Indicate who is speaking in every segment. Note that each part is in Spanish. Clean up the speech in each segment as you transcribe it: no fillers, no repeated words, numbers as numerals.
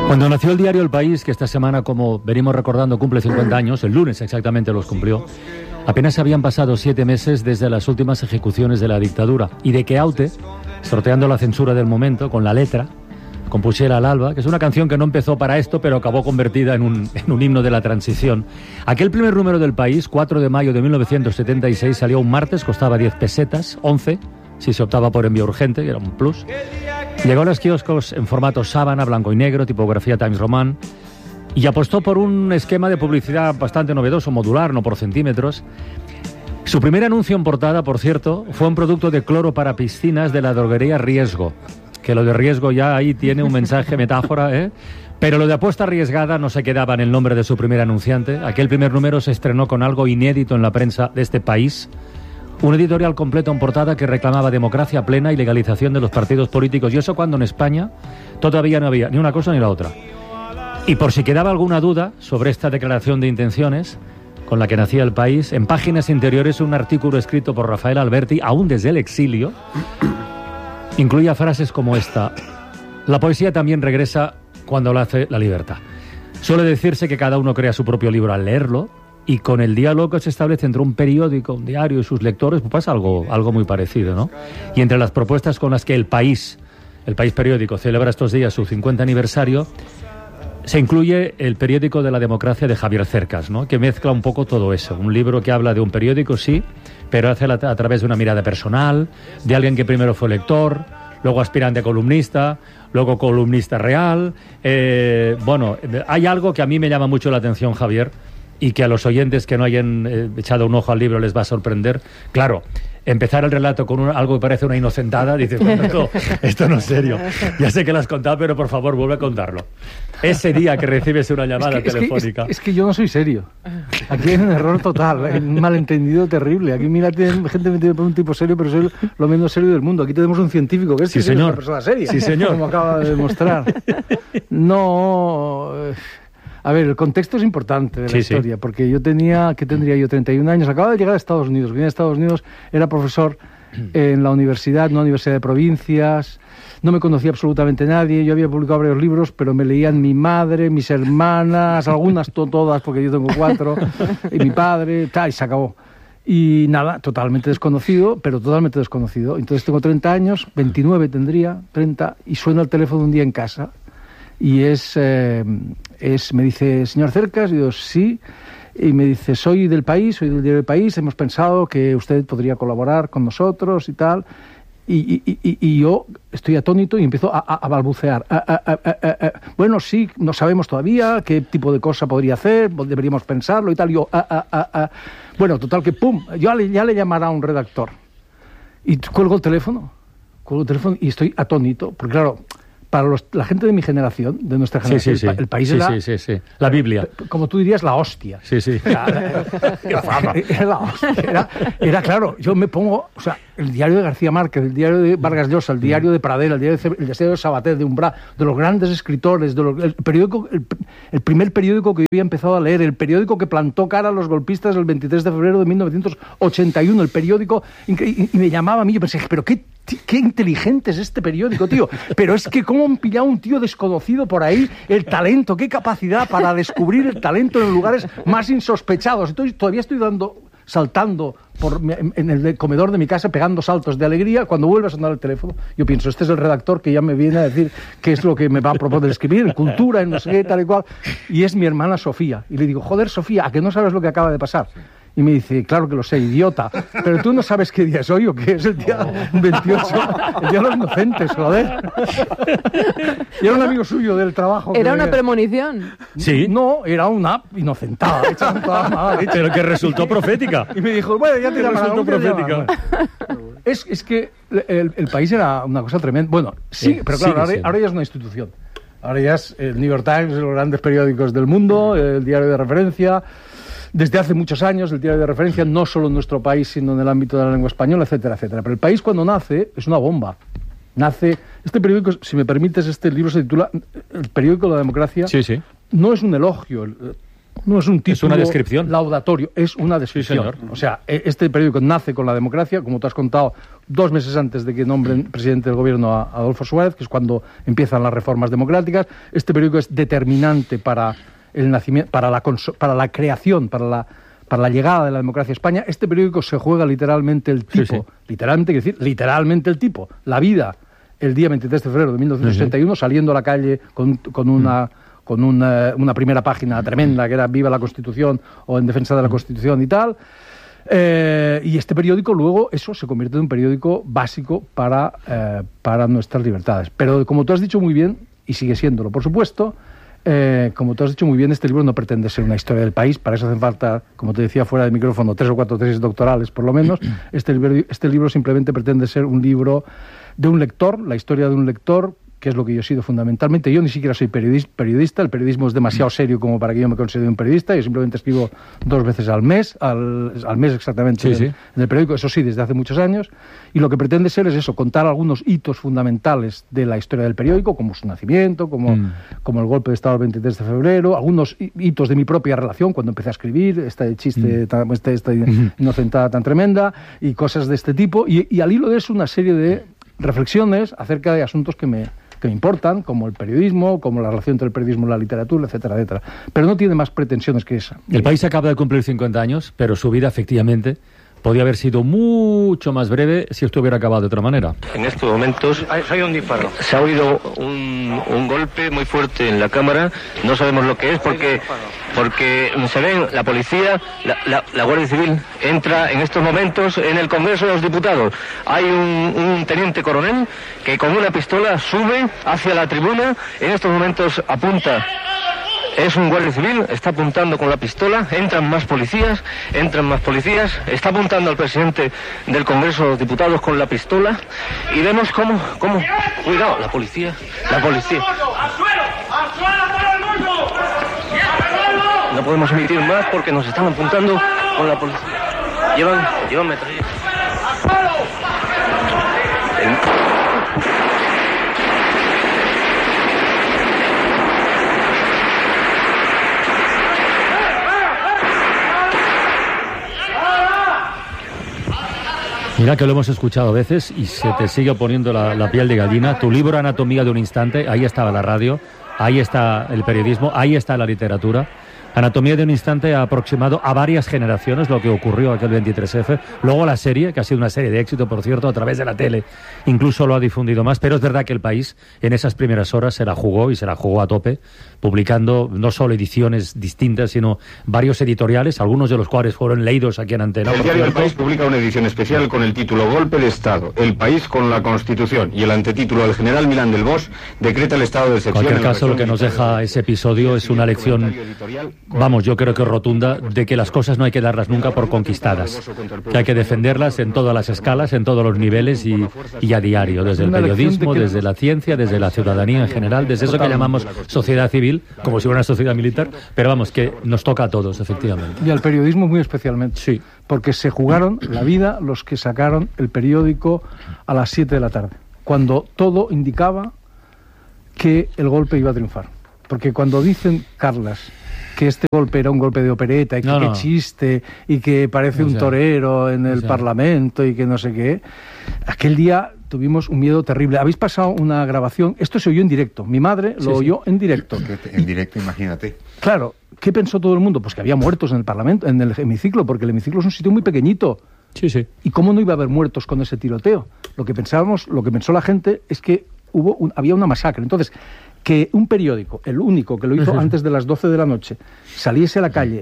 Speaker 1: Cuando nació el diario El País, que esta semana, como venimos recordando, cumple 50 años, el lunes exactamente los cumplió, apenas habían pasado 7 meses desde las últimas ejecuciones de la dictadura y de que Aute, sorteando la censura del momento con La Letra, compusiera Al alba, que es una canción que no empezó para esto, pero acabó convertida en un himno de la transición. Aquel primer número del País, 4 de mayo de 1976, salió un martes, costaba 10 pesetas, 11, si se optaba por envío urgente, que era un plus. Llegó a los kioscos en formato sábana, blanco y negro, tipografía Times Roman, y apostó por un esquema de publicidad bastante novedoso, modular, no por centímetros. Su primer anuncio en portada, por cierto, fue un producto de cloro para piscinas de la droguería Riesgo, que lo de riesgo ya ahí tiene un mensaje, metáfora, ¿eh? Pero lo de apuesta arriesgada no se quedaba en el nombre de su primer anunciante. Aquel primer número se estrenó con algo inédito en la prensa de este país. Un editorial completo en portada que reclamaba democracia plena y legalización de los partidos políticos. Y eso cuando en España todavía no había ni una cosa ni la otra. Y por si quedaba alguna duda sobre esta declaración de intenciones con la que nacía El País, en páginas interiores un artículo escrito por Rafael Alberti, aún desde el exilio, incluía frases como esta: la poesía también regresa cuando lo hace la libertad. Suele decirse que cada uno crea su propio libro al leerlo, y con el diálogo que se establece entre un periódico, un diario y sus lectores, pues pasa algo muy parecido, ¿no? Y entre las propuestas con las que el País periódico, celebra estos días su 50 aniversario, se incluye el periódico de la democracia de Javier Cercas, ¿no? Que mezcla un poco todo eso. Un libro que habla de un periódico, sí, pero hace a través de una mirada personal, de alguien que primero fue lector, luego aspirante a columnista, luego columnista real. Bueno, hay algo que a mí me llama mucho la atención, Javier, y que a los oyentes que no hayan echado un ojo al libro les va a sorprender. Claro, empezar el relato con algo que parece una inocentada, dices, bueno, esto no es serio. Ya sé que lo has contado, pero por favor, vuelve a contarlo. Ese día que recibes una llamada telefónica...
Speaker 2: Es que yo no soy serio. Aquí hay un error total, hay un malentendido terrible. Aquí, mira, gente me tiene por un tipo serio, pero soy lo menos serio del mundo. Aquí tenemos un científico que es,
Speaker 1: sí, señor,
Speaker 2: una persona seria.
Speaker 1: Sí, señor.
Speaker 2: Como acaba de demostrar. No... A ver, el contexto es importante de la historia, porque yo tendría yo 31 años, acababa de llegar a Estados Unidos, vine a Estados Unidos, era profesor en la universidad, una universidad de provincias, no me conocía absolutamente nadie, yo había publicado varios libros, pero me leían mi madre, mis hermanas, algunas, todas, porque yo tengo 4, y mi padre, y se acabó. Y nada, totalmente desconocido, pero totalmente desconocido. Entonces tengo 30 años, 29 tendría, 30, y suena el teléfono un día en casa. Y me dice, señor Cercas, y yo, sí, y me dice, soy del País, soy del diario El País, hemos pensado que usted podría colaborar con nosotros y tal, y yo estoy atónito y empiezo a balbucear. Bueno, sí, no sabemos todavía qué tipo de cosa podría hacer, deberíamos pensarlo y tal, y yo, bueno, total que pum, ya le llamará un redactor. Y cuelgo el teléfono y estoy atónito, porque claro... Para la gente de mi generación, de nuestra generación, el País era...
Speaker 1: La Biblia.
Speaker 2: Como tú dirías, la hostia.
Speaker 1: Sí.
Speaker 2: Era la hostia. Era claro, yo me pongo... O sea, el diario de García Márquez, el diario de Vargas Llosa, el diario de Pradera, el diario de Sabater, de Umbral, de los grandes escritores, el primer periódico que yo había empezado a leer, el periódico que plantó cara a los golpistas el 23 de febrero de 1981, el periódico... Y me llamaba a mí, yo pensé, pero qué inteligente es este periódico, tío. Pero es que cómo han pillado un tío desconocido por ahí el talento, qué capacidad para descubrir el talento en lugares más insospechados. Entonces todavía estoy saltando en el comedor de mi casa, pegando saltos de alegría. Cuando vuelve a sonar el teléfono, yo pienso, este es el redactor que ya me viene a decir qué es lo que me va a proponer escribir, en cultura, en no sé qué, tal y cual. Y es mi hermana Sofía. Y le digo, joder, Sofía, ¿a que no sabes lo que acaba de pasar? Y me dice, claro que lo sé, idiota, pero tú no sabes qué día es hoy o qué es el día 28, el día de los inocentes, joder. Y era un amigo suyo del trabajo.
Speaker 3: ¿Era una premonición?
Speaker 1: Sí.
Speaker 2: No, era una inocentada, hecha con toda mala leche.
Speaker 1: Pero que resultó profética.
Speaker 2: Y me dijo, bueno, ya te llamarán.
Speaker 1: Resultó profética.
Speaker 2: Es que el País era una cosa tremenda. Bueno, sí, pero claro, ahora ya es una institución. Ahora ya es el New York Times, los grandes periódicos del mundo, el diario de referencia... Desde hace muchos años, el diario de referencia, no solo en nuestro país, sino en el ámbito de la lengua española, etcétera, etcétera. Pero El País, cuando nace, es una bomba. Este periódico, si me permites, este libro se titula El periódico de la democracia.
Speaker 1: Sí.
Speaker 2: No es un elogio, no es un título...
Speaker 1: Es una descripción.
Speaker 2: Laudatorio, es una descripción.
Speaker 1: Sí, señor.
Speaker 2: O sea, este periódico nace con la democracia, como tú has contado, 2 meses antes de que nombren presidente del gobierno a Adolfo Suárez, que es cuando empiezan las reformas democráticas. Este periódico es determinante para el nacimiento, para la creación, para la llegada de la democracia a España. Este periódico se juega literalmente el tipo, literalmente, quiere decir, literalmente el tipo, la vida, el día 23 de febrero de 1961, saliendo a la calle con una primera página tremenda que era Viva la Constitución o En defensa de la Constitución y tal. Y este periódico luego, eso se convierte en un periódico básico para nuestras libertades. Pero como tú has dicho muy bien, y sigue siéndolo, por supuesto, como tú has dicho muy bien, este libro no pretende ser una historia del país. Para eso hacen falta, como te decía fuera de micrófono, 3 o 4 tesis doctorales por lo menos. Este libro simplemente pretende ser un libro de un lector, la historia de un lector, que es lo que yo he sido fundamentalmente. Yo ni siquiera soy periodista, el periodismo es demasiado serio como para que yo me considere un periodista. Yo simplemente escribo 2 veces al mes exactamente en el periódico, eso sí, desde hace muchos años, y lo que pretende ser es eso, contar algunos hitos fundamentales de la historia del periódico, como su nacimiento, como el golpe de Estado del 23 de febrero, algunos hitos de mi propia relación cuando empecé a escribir, este chiste, esta inocentada tan tremenda, y cosas de este tipo, y al hilo de eso una serie de reflexiones acerca de asuntos que me importan, como el periodismo, como la relación entre el periodismo y la literatura, etcétera, etcétera. Pero no tiene más pretensiones que esa.
Speaker 1: El país acaba de cumplir 50 años, pero su vida, efectivamente, podía haber sido mucho más breve si esto hubiera acabado de otra manera.
Speaker 3: En estos momentos se ha oído un golpe muy fuerte en la Cámara. No sabemos lo que es porque se ven la policía, la Guardia Civil entra en estos momentos en el Congreso de los Diputados. Hay un teniente coronel que con una pistola sube hacia la tribuna. En estos momentos apunta. Es un guardia civil, está apuntando con la pistola, entran más policías, está apuntando al presidente del Congreso de los Diputados con la pistola y vemos cómo, cuidado, la policía.
Speaker 4: ¡Al suelo todo el mundo!
Speaker 3: No podemos emitir más porque nos están apuntando con la policía. Llevan metralletas.
Speaker 1: Mira que lo hemos escuchado a veces y se te sigue poniendo la piel de gallina. Tu libro Anatomía de un instante, ahí estaba la radio, ahí está el periodismo, ahí está la literatura. Anatomía de un instante ha aproximado a varias generaciones lo que ocurrió aquel 23F. Luego la serie, que ha sido una serie de éxito, por cierto, a través de la tele, incluso lo ha difundido más. Pero es verdad que el país, en esas primeras horas, se la jugó a tope, publicando no solo ediciones distintas, sino varios editoriales, algunos de los cuales fueron leídos aquí en Antena.
Speaker 5: El diario El País publica una edición especial con el título Golpe de Estado, el país con la Constitución, y el antetítulo El general Milán del Bosch decreta el estado de excepción.
Speaker 1: En cualquier caso, lo que nos deja ese episodio es una lección, vamos, yo creo que rotunda, de que las cosas no hay que darlas nunca por conquistadas, que hay que defenderlas en todas las escalas, en todos los niveles y a diario, desde el periodismo, desde la ciencia, desde la ciudadanía en general, desde eso que llamamos sociedad civil, como si fuera una sociedad militar, pero vamos, que nos toca a todos, efectivamente.
Speaker 2: Y al periodismo muy especialmente.
Speaker 1: Sí.
Speaker 2: Porque se jugaron la vida los que sacaron el periódico a las 7 de la tarde, cuando todo indicaba que el golpe iba a triunfar. Porque cuando dicen, Carlas, que este golpe era un golpe de opereta y que qué chiste y que parece un torero en el Parlamento y que no sé qué, aquel día tuvimos un miedo terrible. Habéis pasado una grabación, esto se oyó en directo, mi madre lo oyó en directo.
Speaker 6: En directo, imagínate.
Speaker 2: Claro, ¿qué pensó todo el mundo? Pues que había muertos en el Parlamento, en el hemiciclo, porque el hemiciclo es un sitio muy pequeñito.
Speaker 1: Sí, sí.
Speaker 2: ¿Y cómo no iba a haber muertos con ese tiroteo? Lo que pensó la gente es que había una masacre. Entonces, que un periódico, el único que lo hizo antes de las 12 de la noche, saliese a la calle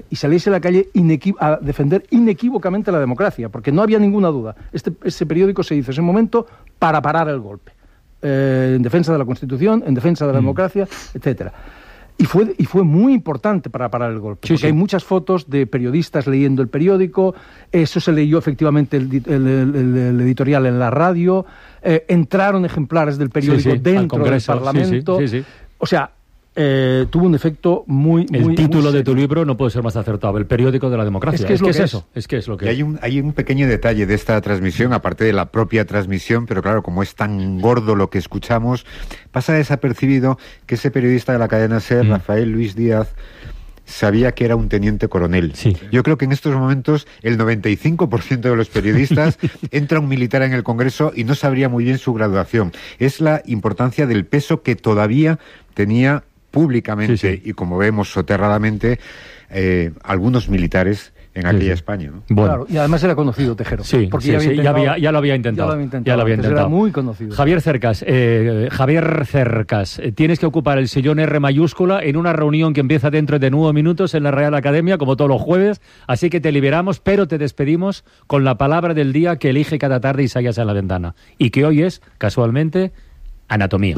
Speaker 2: a defender inequívocamente la democracia, porque no había ninguna duda. Ese periódico se hizo ese momento para parar el golpe, en defensa de la Constitución, en defensa de la democracia, etcétera. Y fue muy importante para parar el golpe, porque hay muchas fotos de periodistas leyendo el periódico, eso se leyó efectivamente el editorial en la radio, entraron ejemplares del periódico dentro del Parlamento. O sea, tuvo un efecto muy
Speaker 1: El título de tu libro no puede ser más acertado, el periódico de la democracia. Es que es lo que
Speaker 6: y hay un pequeño detalle de esta transmisión, aparte de la propia transmisión, pero claro, como es tan gordo lo que escuchamos, pasa desapercibido que ese periodista de la cadena SER, Rafael Luis Díaz, sabía que era un teniente coronel.
Speaker 1: Sí.
Speaker 6: Yo creo que en estos momentos el 95% de los periodistas entra un militar en el Congreso y no sabría muy bien su graduación. Es la importancia del peso que todavía tenía públicamente y, como vemos, soterradamente algunos militares en aquella España, ¿no?
Speaker 2: Bueno. Claro, y además era conocido Tejero.
Speaker 1: Sí, porque ya lo había intentado.
Speaker 2: Era muy conocido.
Speaker 1: Javier Cercas, tienes que ocupar el sillón R mayúscula en una reunión que empieza dentro de 9 minutos en la Real Academia, como todos los jueves, así que te liberamos, pero te despedimos con la palabra del día que elige cada tarde Isaías en la Ventana, y que hoy es, casualmente, anatomía.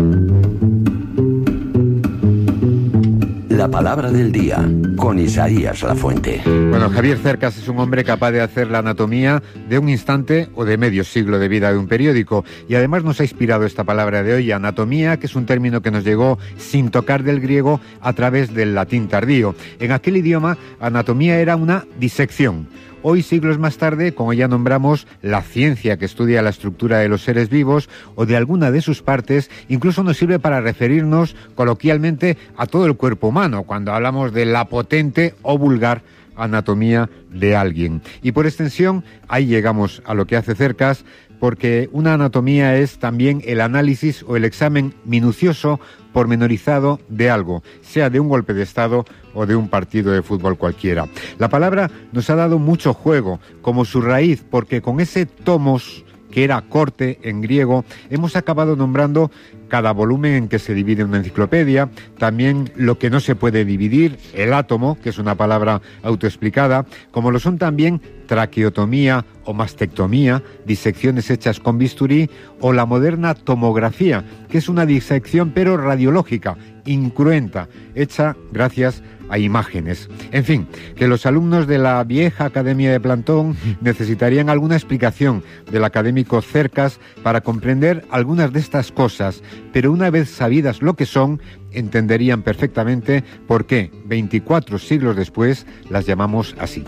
Speaker 7: La palabra del día, con Isaías Lafuente.
Speaker 6: Bueno, Javier Cercas es un hombre capaz de hacer la anatomía de un instante o de medio siglo de vida de un periódico. Y además nos ha inspirado esta palabra de hoy, anatomía, que es un término que nos llegó sin tocar del griego a través del latín tardío. En aquel idioma, anatomía era una disección. Hoy, siglos más tarde, como ya nombramos, la ciencia que estudia la estructura de los seres vivos o de alguna de sus partes, incluso nos sirve para referirnos coloquialmente a todo el cuerpo humano, cuando hablamos de la potente o vulgar anatomía de alguien. Y por extensión, ahí llegamos a lo que hace Cercas, porque una anatomía es también el análisis o el examen minucioso, pormenorizado de algo, sea de un golpe de Estado o de un partido de fútbol cualquiera. La palabra nos ha dado mucho juego, como su raíz, porque con ese tomos, que era corte en griego, hemos acabado nombrando cada volumen en que se divide una enciclopedia, también lo que no se puede dividir, el átomo, que es una palabra autoexplicada, como lo son también traqueotomía o mastectomía, disecciones hechas con bisturí, o la moderna tomografía, que es una disección pero radiológica, incruenta, hecha gracias a imágenes. En fin, que los alumnos de la vieja Academia de Platón necesitarían alguna explicación del académico Cercas para comprender algunas de estas cosas, pero una vez sabidas lo que son, entenderían perfectamente por qué 24 siglos después las llamamos así.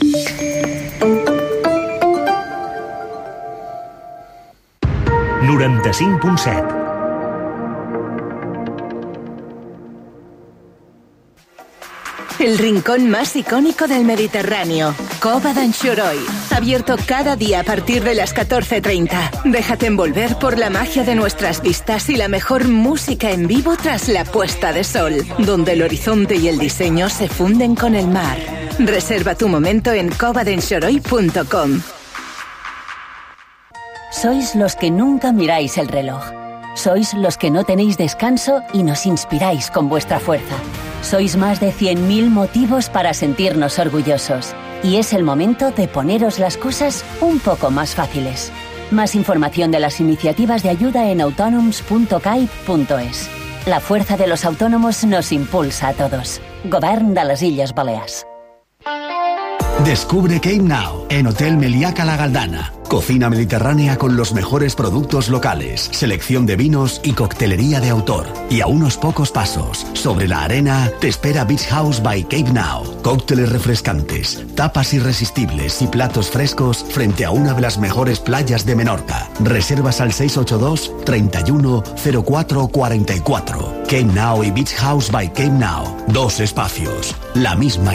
Speaker 8: El rincón más icónico del Mediterráneo, Cova d'Anxoroi, abierto cada día a partir de las 14:30. Déjate envolver por la magia de nuestras vistas y la mejor música en vivo tras la puesta de sol, donde el horizonte y el diseño se funden con el mar. Reserva tu momento en covadenxoroi.com.
Speaker 9: Sois los que nunca miráis el reloj. Sois los que no tenéis descanso y nos inspiráis con vuestra fuerza. Sois más de 100.000 motivos para sentirnos orgullosos. Y es el momento de poneros las cosas un poco más fáciles. Más información de las iniciativas de ayuda en autonoms.caip.es. La fuerza de los autónomos nos impulsa a todos. Govern de les Illes Balears.
Speaker 10: Descubre Cape Now en Hotel Meliá La Galdana. Cocina mediterránea con los mejores productos locales, selección de vinos y coctelería de autor. Y a unos pocos pasos, sobre la arena, te espera Beach House by Cape Now. Cócteles refrescantes, tapas irresistibles y platos frescos frente a una de las mejores playas de Menorca. Reservas al 682 31 04 44. Cape Now y Beach House by Cape Now. 2 espacios, la misma